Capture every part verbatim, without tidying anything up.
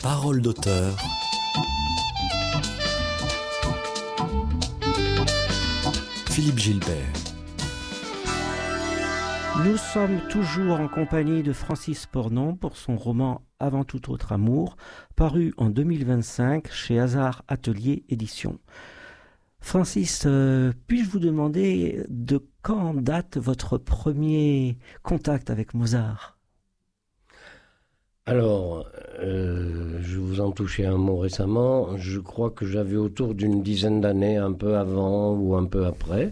Parole d'auteur. Philippe Gilbert. Nous sommes toujours en compagnie de Francis Pornon pour son roman Avant tout autre amour, paru en deux mille vingt-cinq chez Hasard Atelier Éditions. Francis, euh, puis-je vous demander de quand date votre premier contact avec Mozart ? Alors, euh, je vous en touchais un mot récemment. Je crois que j'avais autour d'une dizaine d'années, un peu avant ou un peu après.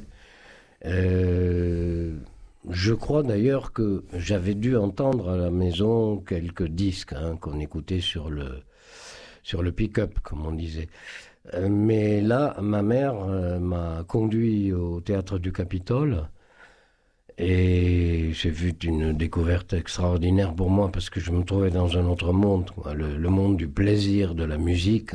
Euh, je crois d'ailleurs que j'avais dû entendre à la maison quelques disques hein, qu'on écoutait sur le sur le pick-up, comme on disait. Euh, mais là, ma mère euh, m'a conduit au théâtre du Capitole. Et c'est fut une découverte extraordinaire pour moi parce que je me trouvais dans un autre monde, quoi, le, le monde du plaisir, de la musique.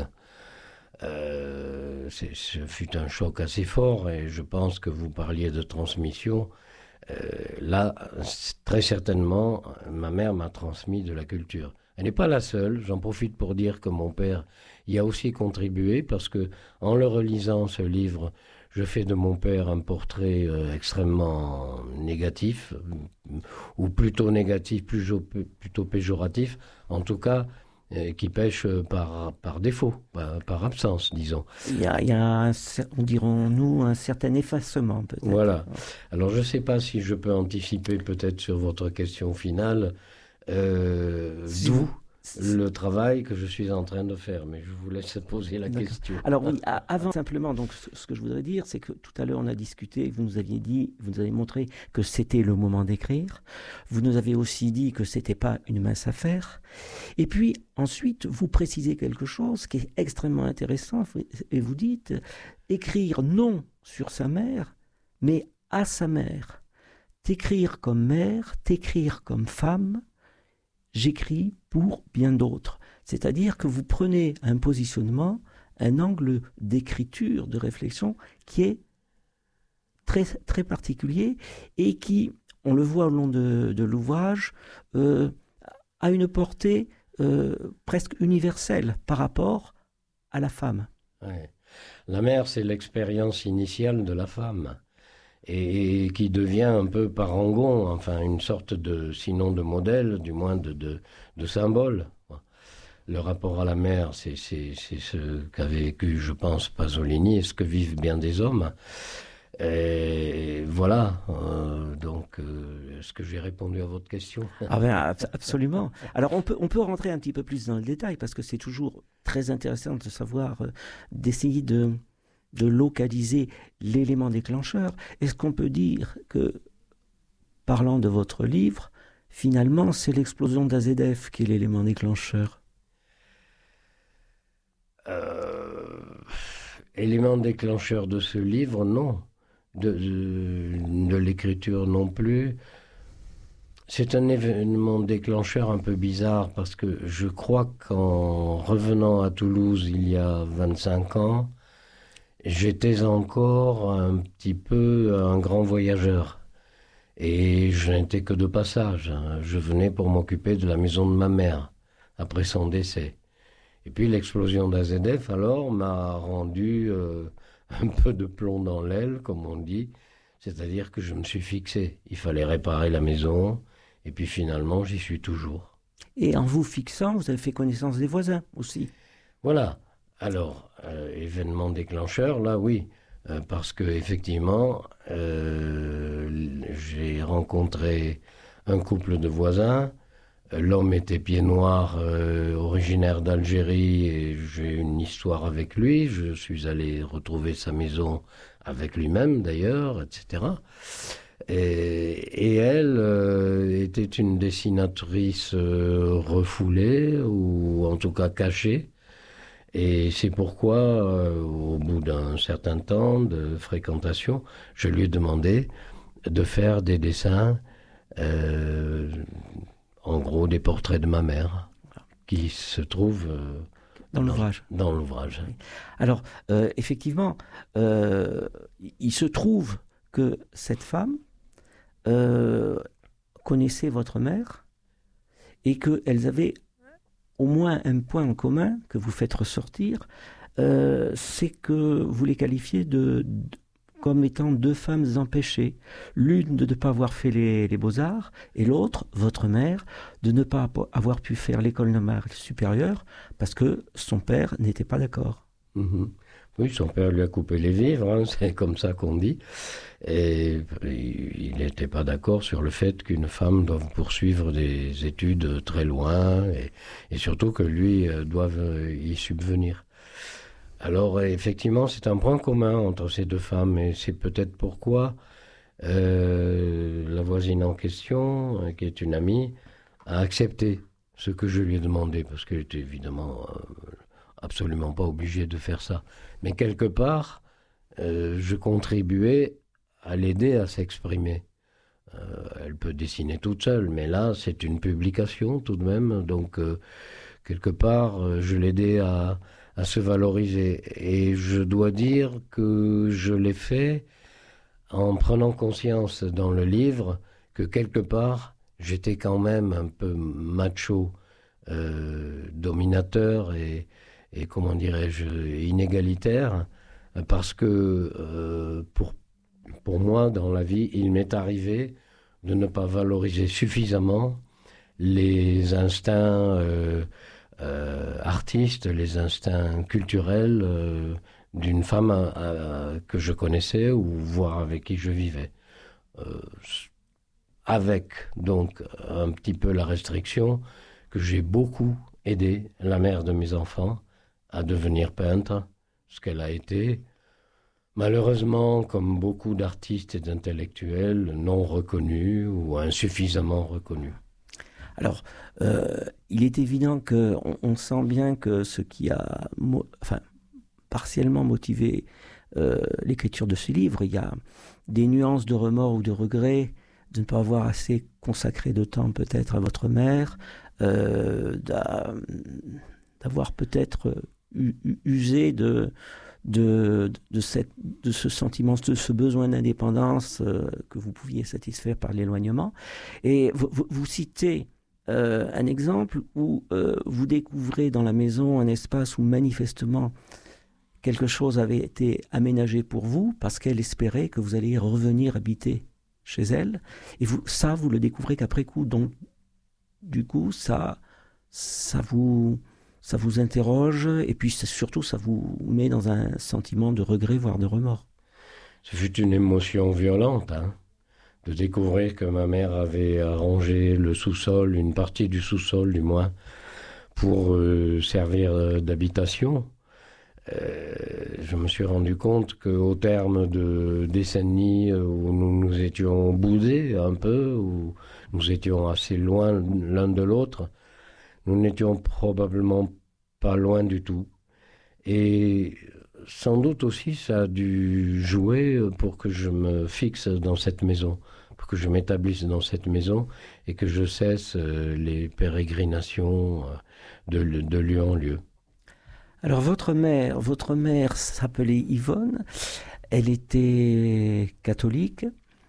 Euh, c'est, ce fut un choc assez fort et je pense que vous parliez de transmission. Euh, là, très certainement, ma mère m'a transmis de la culture. Elle n'est pas la seule, j'en profite pour dire que mon père y a aussi contribué parce que en le relisant ce livre, je fais de mon père un portrait euh, extrêmement négatif, ou plutôt négatif, plutôt, plutôt péjoratif, en tout cas, euh, qui pêche par, par défaut, par, par absence, disons. Il y a, il y a un, dirons-nous, un certain effacement, peut-être. Voilà. Alors, je ne sais pas si je peux anticiper peut-être sur votre question finale, euh, si d'où vous... le travail que je suis en train de faire, mais je vous laisse poser la D'accord. question. Alors oui, avant simplement, donc ce que je voudrais dire, c'est que tout à l'heure on a discuté, vous nous aviez dit, vous nous avez montré que c'était le moment d'écrire. Vous nous avez aussi dit que c'était pas une mince affaire. Et puis ensuite, vous précisez quelque chose qui est extrêmement intéressant et vous dites écrire non sur sa mère, mais à sa mère. T'écrire comme mère, t'écrire comme femme. J'écris pour bien d'autres. C'est-à-dire que vous prenez un positionnement, un angle d'écriture, de réflexion qui est très, très particulier et qui, on le voit au long de, de l'ouvrage, euh, a une portée euh, presque universelle par rapport à la femme. Ouais. La mère, c'est l'expérience initiale de la femme. Et qui devient un peu parangon, enfin une sorte de, sinon de modèle, du moins de, de, de symbole. Le rapport à la mer, c'est, c'est, c'est ce qu'a vécu, je pense, Pasolini et ce que vivent bien des hommes. Et voilà, euh, donc, euh, est-ce que j'ai répondu à votre question ? Ah ben, absolument. Alors on peut, on peut rentrer un petit peu plus dans le détail parce que c'est toujours très intéressant de savoir, euh, d'essayer de... de localiser l'élément déclencheur. Est-ce qu'on peut dire que, parlant de votre livre, finalement, c'est l'explosion d'A Z F qui est l'élément déclencheur ? euh, Élément déclencheur de ce livre, non. De, de, de l'écriture non plus. C'est un événement déclencheur un peu bizarre parce que je crois qu'en revenant à Toulouse il y a vingt-cinq ans, j'étais encore un petit peu un grand voyageur et je n'étais que de passage. Je venais pour m'occuper de la maison de ma mère après son décès. Et puis l'explosion d'A Z F alors m'a rendu euh, un peu de plomb dans l'aile, comme on dit, c'est-à-dire que je me suis fixé. Il fallait réparer la maison et puis finalement j'y suis toujours. Et en vous fixant, vous avez fait connaissance des voisins aussi. Voilà. Alors, euh, événement déclencheur, là, oui, euh, parce que effectivement, euh, j'ai rencontré un couple de voisins. L'homme était pied noir, euh, originaire d'Algérie, et j'ai une histoire avec lui. Je suis allé retrouver sa maison avec lui-même, d'ailleurs, et cetera. Et, et elle euh, était une dessinatrice euh, refoulée, ou en tout cas cachée. Et c'est pourquoi, euh, au bout d'un certain temps de fréquentation, je lui ai demandé de faire des dessins, euh, en gros des portraits de ma mère, qui se trouvent euh, dans, dans l'ouvrage. Dans l'ouvrage. Alors, euh, effectivement, euh, il se trouve que cette femme euh, connaissait votre mère et qu'elles avaient au moins un point en commun que vous faites ressortir, euh, c'est que vous les qualifiez de, de- comme étant deux femmes empêchées. L'une de ne pas avoir fait les, les beaux-arts et l'autre, votre mère, de ne pas apo- avoir pu faire l'école normale supérieure parce que son père n'était pas d'accord. Mhm. Oui, son père lui a coupé les vivres, hein, c'est comme ça qu'on dit. Et il n'était pas d'accord sur le fait qu'une femme doive poursuivre des études très loin et, et surtout que lui euh, doive euh, y subvenir. Alors effectivement, c'est un point commun entre ces deux femmes et c'est peut-être pourquoi euh, la voisine en question, euh, qui est une amie, a accepté ce que je lui ai demandé parce qu'elle était évidemment euh, absolument pas obligée de faire ça. Mais quelque part, euh, je contribuais à l'aider à s'exprimer. Euh, elle peut dessiner toute seule, mais là, c'est une publication tout de même. Donc, euh, quelque part, euh, je l'aidais à, à se valoriser. Et je dois dire que je l'ai fait en prenant conscience dans le livre que quelque part, j'étais quand même un peu macho, euh, dominateur et, et comment dirais-je, inégalitaire, parce que euh, pour pour moi, dans la vie, il m'est arrivé de ne pas valoriser suffisamment les instincts euh, euh, artistes, les instincts culturels euh, d'une femme euh, euh, que je connaissais ou voire avec qui je vivais. Euh, avec donc un petit peu la restriction que j'ai beaucoup aidé la mère de mes enfants à devenir peintre, ce qu'elle a été. Malheureusement, comme beaucoup d'artistes et d'intellectuels non reconnus ou insuffisamment reconnus. Alors, euh, il est évident qu'on on sent bien que ce qui a mo- enfin, partiellement motivé euh, l'écriture de ce livre, il y a des nuances de remords ou de regrets de ne pas avoir assez consacré de temps peut-être à votre mère, euh, d'a- d'avoir peut-être u- u- usé de, de, de, cette, de ce sentiment, de ce besoin d'indépendance euh, que vous pouviez satisfaire par l'éloignement. Et vous, vous, vous citez euh, un exemple où euh, vous découvrez dans la maison un espace où manifestement quelque chose avait été aménagé pour vous parce qu'elle espérait que vous alliez revenir habiter chez elle. Et vous, ça, vous le découvrez qu'après coup. Donc, du coup, ça, ça vous, ça vous interroge et puis ça- surtout, ça vous met dans un sentiment de regret, voire de remords. Ce fut une émotion violente, hein, de découvrir que ma mère avait arrangé le sous-sol, une partie du sous-sol du moins, pour euh, servir euh, d'habitation. Euh, je me suis rendu compte qu'au terme de décennies où nous nous étions boudés un peu, où nous étions assez loin l'un de l'autre, nous n'étions probablement pas loin du tout. Et sans doute aussi ça a dû jouer pour que je me fixe dans cette maison, pour que je m'établisse dans cette maison et que je cesse euh, les pérégrinations euh, de, de lieu en lieu. Alors, votre mère, votre mère s'appelait Yvonne. Elle était catholique.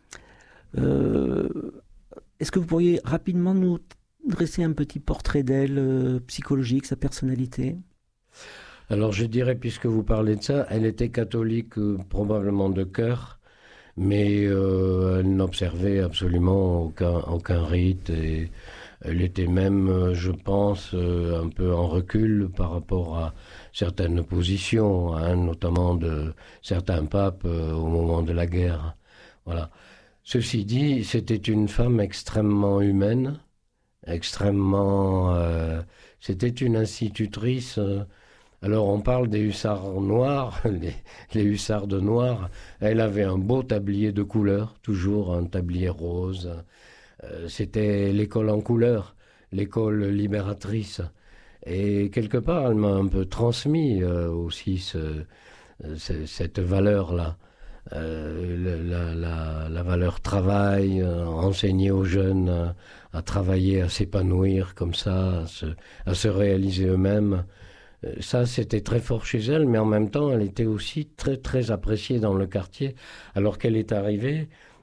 Euh, Est-ce que vous pourriez rapidement nous dresser un petit portrait d'elle, euh, psychologique, sa personnalité? Alors je dirais, puisque vous parlez de ça, elle était catholique euh, probablement de cœur, mais euh, elle n'observait absolument aucun, aucun rite et elle était même, euh, je pense, euh, un peu en recul par rapport à certaines positions, hein, notamment de certains papes euh, au moment de la guerre. Voilà. Ceci dit, c'était une femme extrêmement humaine, extrêmement... euh, c'était une institutrice... euh, alors on parle des hussards noirs, les, les hussards de noir. Elle avait un beau tablier de couleurs, toujours un tablier rose. Euh, c'était l'école en couleurs, l'école libératrice. Et quelque part, elle m'a un peu transmis euh, aussi ce, ce- cette valeur-là. Euh, le- la, la- la valeur travail, euh, enseigner aux jeunes à, à travailler, à s'épanouir comme ça, à se, à se réaliser eux-mêmes. Euh, Ça, c'était très fort chez elle, mais en même temps, elle était aussi très, très appréciée dans le quartier, alors qu'elle est arrivée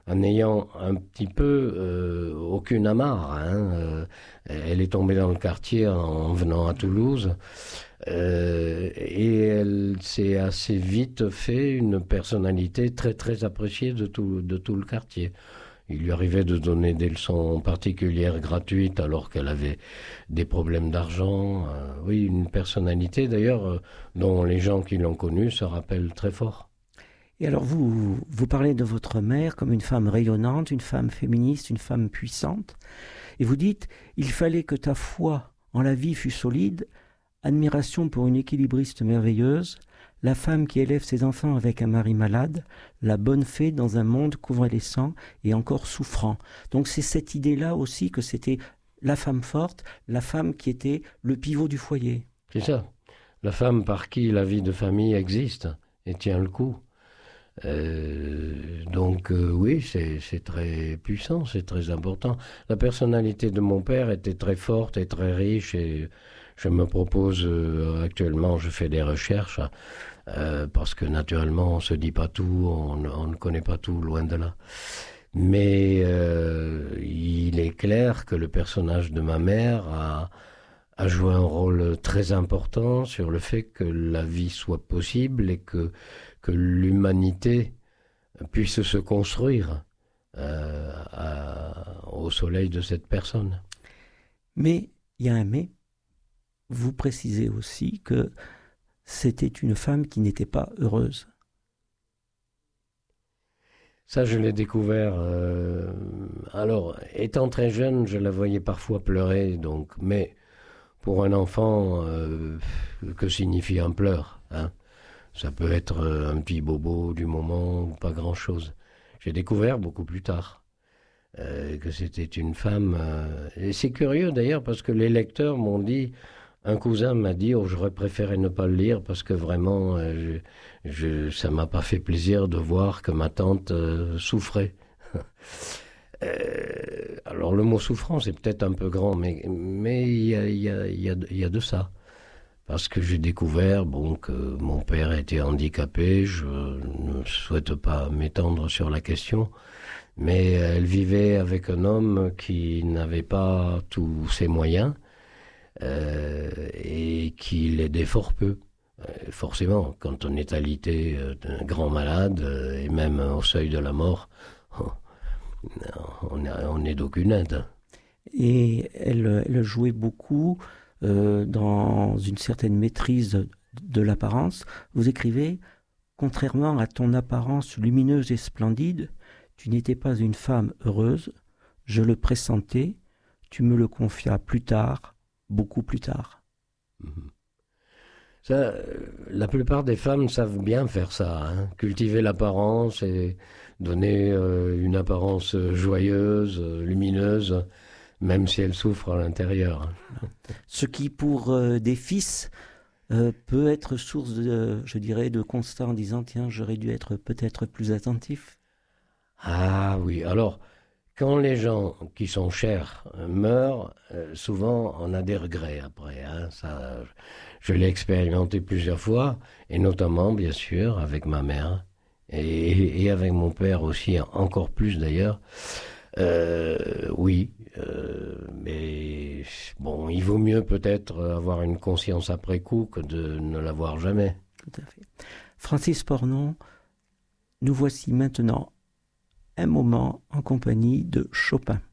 en ayant un petit peu euh, aucune amarre. Hein. Euh, elle est tombée dans le quartier en, en venant à Toulouse euh, et elle s'est assez vite fait une personnalité très très appréciée de tout, de tout le quartier. Il lui arrivait de donner des leçons particulières gratuites alors qu'elle avait des problèmes d'argent. Euh, oui, une personnalité d'ailleurs euh, dont les gens qui l'ont connue se rappellent très fort. Et alors vous, vous parlez de votre mère comme une femme rayonnante, une femme féministe, une femme puissante. Et vous dites, il fallait que ta foi en la vie fût solide, admiration pour une équilibriste merveilleuse, la femme qui élève ses enfants avec un mari malade, la bonne fée dans un monde convalescent et encore souffrant. Donc c'est cette idée-là aussi que c'était la femme forte, la femme qui était le pivot du foyer. C'est ça, la femme par qui la vie de famille existe et tient le coup. Euh, donc euh, oui, c'est, c'est très puissant, c'est très important. La personnalité de mon père était très forte et très riche et je me propose euh, actuellement, je fais des recherches euh, parce que naturellement on se dit pas tout, on, on ne connaît pas tout, loin de là. Mais euh, il est clair que le personnage de ma mère a, a joué un rôle très important sur le fait que la vie soit possible et que que l'humanité puisse se construire euh, à, au soleil de cette personne. Mais il y a un mais. Vous précisez aussi que c'était une femme qui n'était pas heureuse. Ça, je l'ai découvert. Euh, alors, étant très jeune, je la voyais parfois pleurer. Donc, mais pour un enfant, euh, que signifie un pleur, hein? Ça peut être un petit bobo du moment ou pas grand-chose. J'ai découvert beaucoup plus tard euh, que c'était une femme. Euh, et c'est curieux d'ailleurs parce que les lecteurs m'ont dit, un cousin m'a dit, oh, j'aurais préféré ne pas le lire parce que vraiment, euh, je, je, ça m'a pas fait plaisir de voir que ma tante euh, souffrait. euh, alors le mot souffrance c'est peut-être un peu grand, mais mais il y a, y a, y a, y a de ça. Parce que j'ai découvert bon, que mon père était handicapé, je ne souhaite pas m'étendre sur la question, mais elle vivait avec un homme qui n'avait pas tous ses moyens euh, et qui l'aidait fort peu. Euh, forcément, quand on est alité d'un grand malade euh, et même au seuil de la mort, on, on est d'aucune aide. Et elle, elle jouait beaucoup... Euh, dans une certaine maîtrise de l'apparence. Vous écrivez « Contrairement à ton apparence lumineuse et splendide, tu n'étais pas une femme heureuse, je le pressentais, tu me le confias plus tard, beaucoup plus tard. Mmh. » Ça, la plupart des femmes savent bien faire ça, hein, cultiver l'apparence et donner euh, une apparence joyeuse, lumineuse, même si elle souffre à l'intérieur. Ce qui, pour euh, des fils, euh, peut être source, de, je dirais, de constat en disant « Tiens, j'aurais dû être peut-être plus attentif. » Ah oui, alors, quand les gens qui sont chers meurent, euh, souvent on a des regrets après. Hein, ça, je l'ai expérimenté plusieurs fois, et notamment, bien sûr, avec ma mère, et, et avec mon père aussi, encore plus d'ailleurs. Euh, oui, euh, mais bon, il vaut mieux peut-être avoir une conscience après coup que de ne l'avoir jamais. Tout à fait. Francis Pornon, nous voici maintenant un moment en compagnie de Chopin.